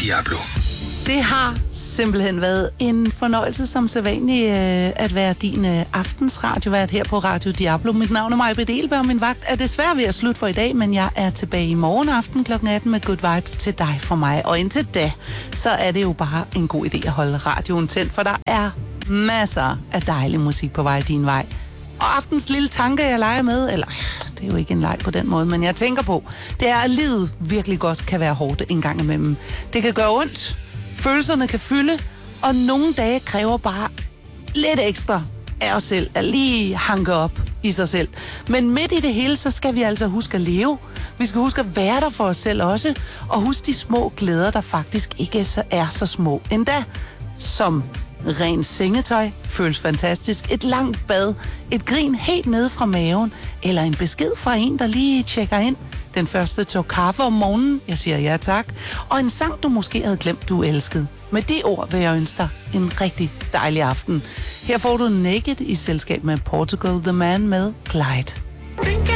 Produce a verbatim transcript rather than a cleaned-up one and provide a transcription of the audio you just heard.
Diablo. Det har simpelthen været en fornøjelse som sædvanlig øh, at være din øh, aftensradiovært her på Radio Diablo. Mit navn er Maja Bedelberg, og min vagt er desværre ved at slutte for i dag, men jeg er tilbage i morgen aften klokken atten med Good Vibes til dig for mig. Og indtil da, så er det jo bare en god idé at holde radioen tændt, for der er masser af dejlig musik på vej din vej. Og aftens lille tanke, jeg leger med, eller det er jo ikke en leg på den måde, men jeg tænker på, det er, at livet virkelig godt kan være hårdt en gang imellem. Det kan gøre ondt, følelserne kan fylde, og nogle dage kræver bare lidt ekstra af os selv, at lige hanke op i sig selv. Men midt i det hele, så skal vi altså huske at leve. Vi skal huske at være der for os selv også, og huske de små glæder, der faktisk ikke er så, er så små endda, som ren sengetøj, føles fantastisk, et langt bad, et grin helt nede fra maven, eller en besked fra en, der lige tjekker ind, den første tog kaffe om morgenen, jeg siger ja tak, og en sang, du måske havde glemt, du elskede. Med de ord vil jeg ønske dig en rigtig dejlig aften. Her får du Naked i selskab med Portugal The Man med Clyde.